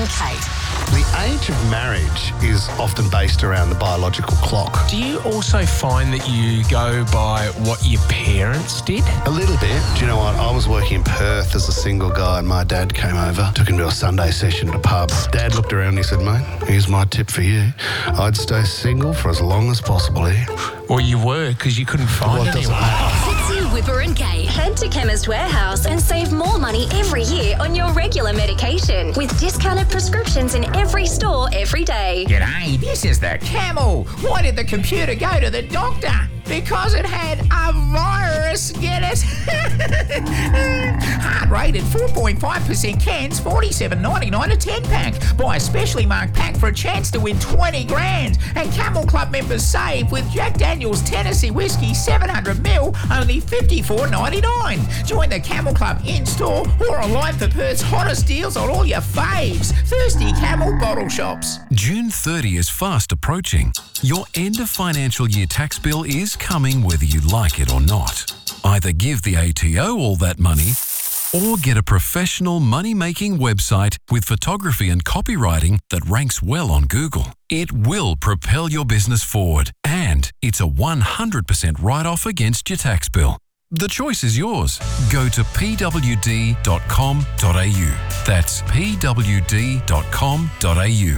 and Kate. The age of marriage is often based around the biological clock. Do you also find that you go by what your parents did? A little bit. Do you know what? I was working in Perth as a single guy and my dad came over, took him to a Sunday session at a pub. Dad looked around and he said, mate, here's my tip for you. I'd stay single for as long as possible here. Or you were, because you couldn't find anyone. Fitzy, Whipper and Kate. Head to Chemist Warehouse and save more money every year on your regular medication with discounted prescriptions in every store every day. G'day, this is the Camel. Why did the computer go to the doctor? Because it had a virus, get it? Heart rate at 4.5% cans, $47.99 a 10-pack. Buy a specially marked pack for a chance to win 20 grand. And Camel Club members save with Jack Daniel's Tennessee Whiskey 700ml, only $54.99. Join the Camel Club in-store or online for Perth's hottest deals on all your faves. Thirsty Camel bottle shops. June 30 is fast approaching. Your end of financial year tax bill is coming whether you like it or not. Either give the ATO all that money or get a professional money-making website with photography and copywriting that ranks well on Google. It will propel your business forward and it's a 100% write-off against your tax bill. The choice is yours. Go to pwd.com.au. That's pwd.com.au.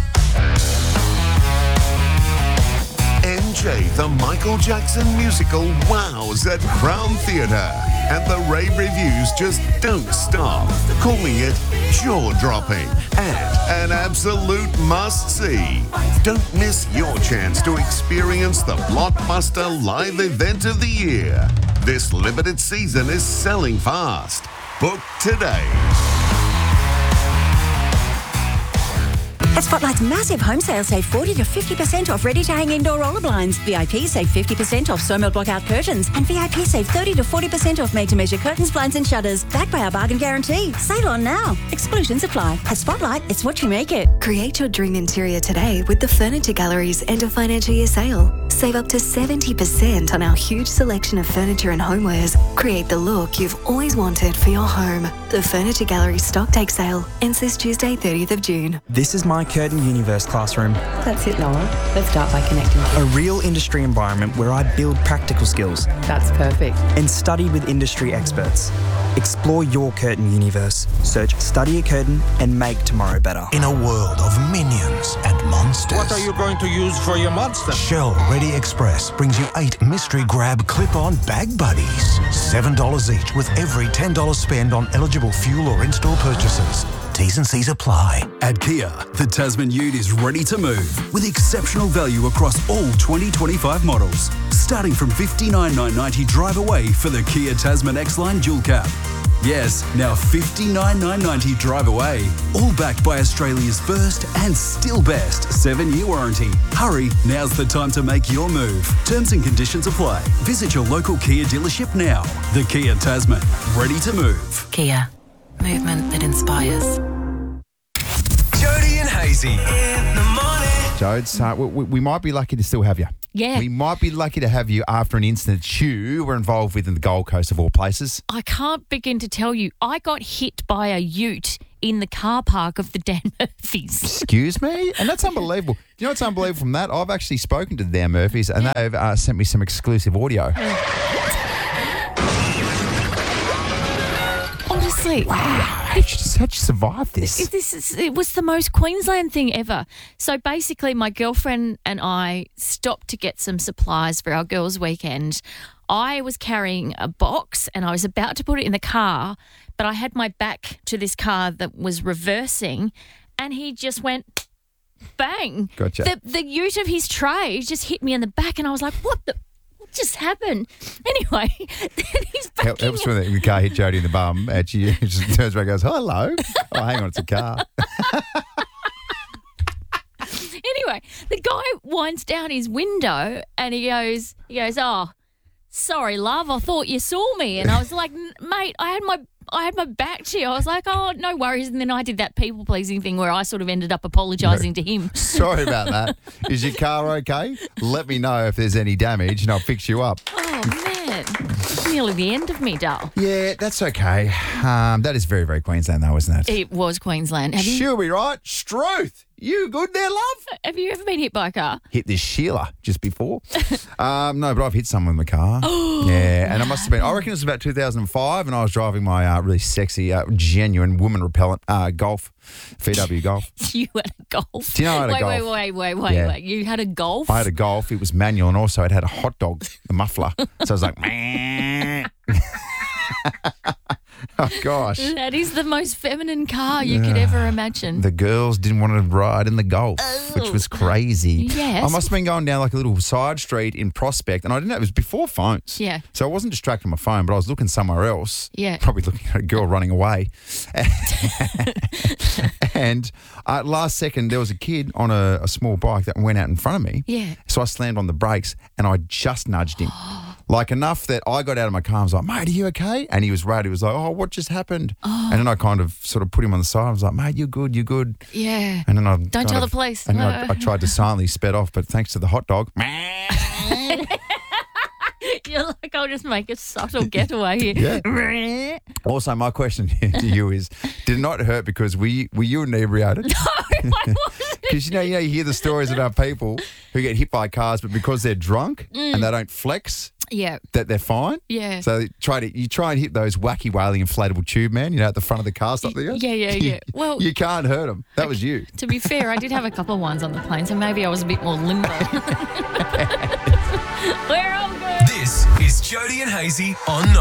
NJ, the Michael Jackson musical, wows at Crown Theatre. And the rave reviews just don't stop, calling it jaw-dropping and an absolute must-see. Don't miss your chance to experience the blockbuster live event of the year. This limited season is selling fast. Book today. At Spotlight's massive home sale, save 40 to 50% off ready-to-hang indoor roller blinds. VIP save 50% off Somel blockout curtains. And VIP save 30 to 40% off made-to-measure curtains, blinds and shutters. Backed by our bargain guarantee. Sale on now. Exclusions apply. At Spotlight, it's what you make it. Create your dream interior today with the Furniture Gallery's end of financial year sale. Save up to 70% on our huge selection of furniture and homewares. Create the look you've always wanted for your home. The Furniture Gallery stock take sale ends this Tuesday, 30th of June. This is my Curtin Universe classroom. That's it, Noah. Let's start by connecting. A real industry environment where I build practical skills. That's perfect. And study with industry experts. Explore your Curtin universe. Search Study at Curtin and make tomorrow better. In a world of minions and monsters. What are you going to use for your monster? Shell Ready Express brings you 8 mystery grab clip-on bag buddies. $7 each with every $10 spend on eligible fuel or in-store purchases. T's and C's apply. At Kia, the Tasman Ute is ready to move with exceptional value across all 2025 models. Starting from $59,990 drive away for the Kia Tasman X-Line Dual Cab. Yes, now $59,990 drive away. All backed by Australia's first and still best 7-year warranty. Hurry, now's the time to make your move. Terms and conditions apply. Visit your local Kia dealership now. The Kia Tasman, ready to move. Kia, movement that inspires. Jody and Hazy in the morning. Jodes, we might be lucky to still have you. Yeah. We might be lucky to have you after an incident you were involved with in the Gold Coast of all places. I can't begin to tell you. I got hit by a ute in the car park of the Dan Murphys. Excuse me? And that's unbelievable. Do you know what's unbelievable from that? I've actually spoken to the Dan Murphys and they've sent me some exclusive audio. Honestly. Wow. How'd you survive this? It was the most Queensland thing ever. So basically my girlfriend and I stopped to get some supplies for our girls' weekend. I was carrying a box and I was about to put it in the car, but I had my back to this car that was reversing and he just went bang. Gotcha. The ute of his tray just hit me in the back and I was like, what just happened? Anyway, then he's backing Helps when the car hit Jody in the bum and she just turns around and goes, hello. Oh, hang on, it's a car. Anyway, the guy winds down his window and he goes, oh, sorry, love, I thought you saw me. And I was like, mate, I had my back to you. I was like, oh, no worries. And then I did that people-pleasing thing where I sort of ended up apologising to him. Sorry about that. Is your car okay? Let me know if there's any damage and I'll fix you up. Oh, man. nearly the end of me, Dale. Yeah, that's okay. That is very, very Queensland, though, isn't it? It was Queensland. She'll be right. Struth, you good there, love? Have you ever been hit by a car? Hit this Sheila just before. No, but I've hit someone with my car. Yeah, and I must have been, I reckon it was about 2005, and I was driving my really sexy, genuine woman-repellent Golf, VW Golf. You had a Golf? Do you know I had a Golf? Wait. You had a Golf? I had a Golf. It was manual, and also it had a hot dog, the muffler. So I was like, meh. Oh, gosh. That is the most feminine car you could ever imagine. The girls didn't want to ride in the Golf, which was crazy. Yes. I must have been going down like a little side street in Prospect, and I didn't know, it was before phones. Yeah. So I wasn't distracted on my phone, but I was looking somewhere else. Yeah. Probably looking at a girl running away. And last second, there was a kid on a small bike that went out in front of me. Yeah. So I slammed on the brakes, and I just nudged him. Like enough that I got out of my car and was like, mate, are you okay? And he was right. He was like, oh, what just happened? Oh. And then I kind of sort of put him on the side. I was like, mate, you're good, you're good. Yeah. And then I Don't tell the police. And then I tried to silently sped off, but thanks to the hot dog. You're like, I'll just make a subtle getaway here. Yeah. Also, my question to you is, did it not hurt because were you inebriated? No, I wasn't. Because you hear the stories about people who get hit by cars, but because they're drunk and they don't flex, that they're fine. Yeah. So you try and hit those wacky wailing inflatable tube man, at the front of the car, something else. Yeah. Well, you can't hurt them. That was you. To be fair, I did have a couple of ones on the plane, so maybe I was a bit more limbo. We're all good. This is Jody and Hazy on